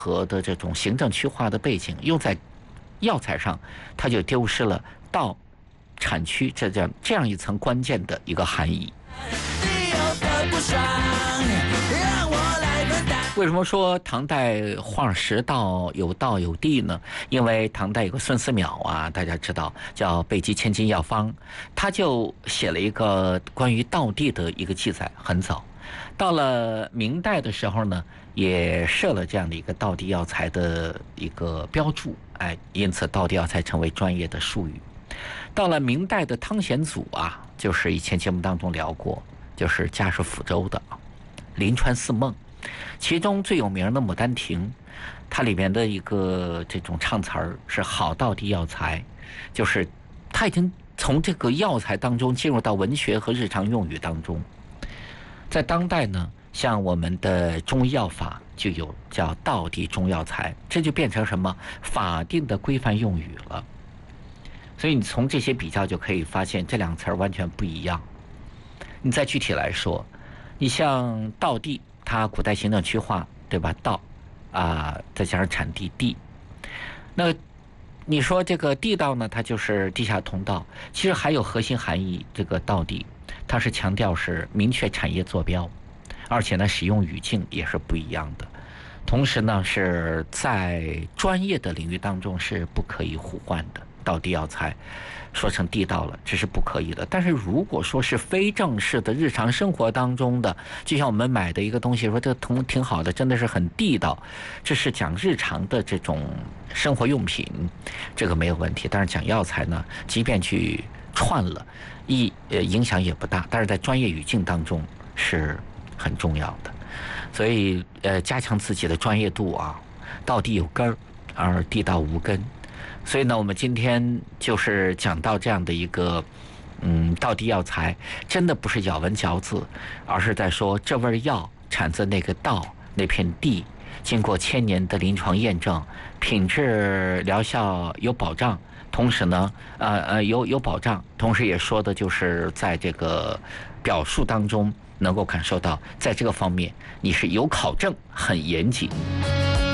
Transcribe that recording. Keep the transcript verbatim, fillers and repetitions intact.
和的这种行政区划的背景，用在药材上，它就丢失了道产区这样这样一层关键的一个含义。为什么说唐代画十道有道有地呢？因为唐代有个孙思邈啊，大家知道叫《北极千金药方》，他就写了一个关于道地的一个记载，很早。到了明代的时候呢，也设了这样的一个道地药材的一个标注，哎，因此道地药材成为专业的术语。到了明代的汤显祖啊，就是以前节目当中聊过，就是家是抚州的临川四梦。其中最有名的《牡丹亭》，它里面的一个这种唱词儿是好道地药材，就是它已经从这个药材当中进入到文学和日常用语当中。在当代呢，像我们的中医药法就有叫道地中药材，这就变成什么法定的规范用语了。所以你从这些比较就可以发现这两个词儿完全不一样。你再具体来说，你像道地，它古代行政区划，对吧？道啊、呃，再加上产地地。那你说这个地道呢，它就是地下通道。其实还有核心含义，这个道地，它是强调是明确产业坐标，而且呢，使用语境也是不一样的。同时呢，是在专业的领域当中是不可以互换的。道地药材说成地道了，这是不可以的。但是如果说是非正式的日常生活当中的，就像我们买的一个东西，说这挺挺好的，真的是很地道，这是讲日常的这种生活用品，这个没有问题。但是讲药材呢，即便去串了，一呃影响也不大，但是在专业语境当中是很重要的。所以呃，加强自己的专业度啊，道地有根儿，而地道无根。所以呢，我们今天就是讲到这样的一个，嗯，道地药材，真的不是咬文嚼字，而是在说这味药产自那个道那片地，经过千年的临床验证，品质疗效有保障，同时呢，呃呃有有保障，同时也说的就是在这个表述当中能够感受到，在这个方面你是有考证，很严谨。